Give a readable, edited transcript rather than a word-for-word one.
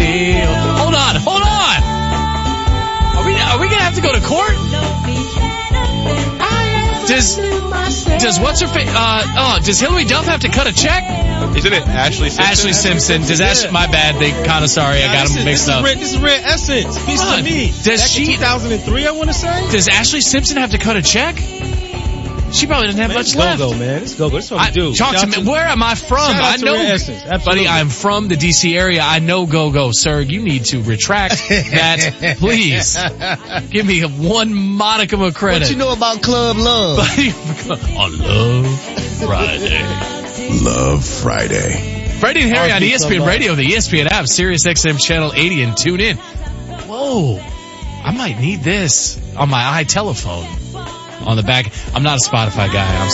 Hold on. Are we gonna have to go to court? Does what's her face? Does Hillary Duff have to cut a check? Isn't it Ashley Simpson? Ashley Simpson. My bad. Sorry, I got them mixed up. This is Red Essence. Piece of me. Does in 2003, I want to say. Does Ashley Simpson have to cut a check? She probably doesn't have much left. Go, man. Let's go. That's what we do. Talk to me. Where am I from? I know. Buddy, I'm from the DC area. I know Go-Go, sir. You need to retract that, please. Give me one modicum of credit. What you know about Club Love? On Love Friday. Love Friday. Freddie and Harry on ESPN Radio, the ESPN app, Sirius XM Channel 80, and tune in. Whoa. I might need this on my iTelephone. On the back. I'm not a Spotify guy. I'm